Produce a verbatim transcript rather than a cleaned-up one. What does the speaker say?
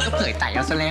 ก็เผยไต่เอาซะแล้ว